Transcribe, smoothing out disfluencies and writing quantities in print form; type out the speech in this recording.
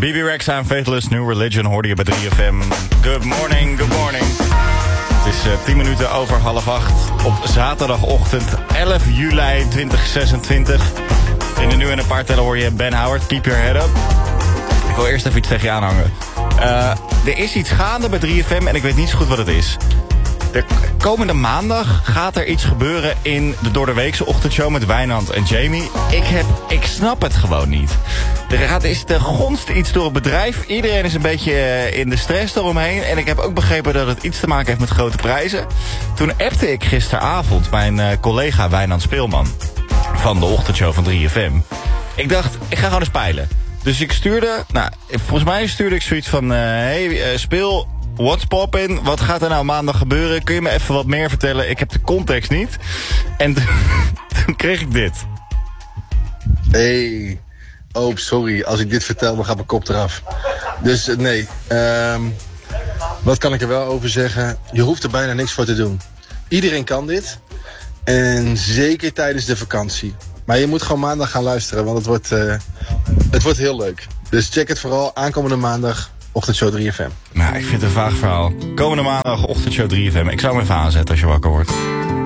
BB Rexa en Faithless New Religion hoorde je bij 3FM. Good morning, good morning. Het is 10 minuten over 7:30 op zaterdagochtend 11 juli 2026. In de Nu en een paar tellen hoor je Ben Howard, keep your head up. Ik wil eerst even iets tegen je aanhangen. Er is iets gaande bij 3FM en ik weet niet zo goed wat het is. De komende maandag gaat er iets gebeuren in de doordeweekse ochtendshow met Wijnand en Jamie. Ik snap het gewoon niet. Is de gonst iets door het bedrijf. Iedereen is een beetje in de stress eromheen. En ik heb ook begrepen dat het iets te maken heeft met grote prijzen. Toen appte ik gisteravond mijn collega Wijnand Speelman van de ochtendshow van 3FM. Ik dacht, ik ga gewoon eens peilen. Dus ik stuurde, volgens mij stuurde ik zoiets van... hey, Speel, what's poppin'? Wat gaat er nou maandag gebeuren? Kun je me even wat meer vertellen? Ik heb de context niet. En toen kreeg ik dit. Hey, sorry. Als ik dit vertel, dan gaat mijn kop eraf. Dus nee, wat kan ik er wel over zeggen? Je hoeft er bijna niks voor te doen. Iedereen kan dit. En zeker tijdens de vakantie. Maar je moet gewoon maandag gaan luisteren, want het wordt heel leuk. Dus check het vooral aankomende maandag, ochtendshow 3FM. Nou, ik vind het een vaag verhaal. Komende maandag, ochtendshow 3FM. Ik zou hem even aanzetten als je wakker wordt.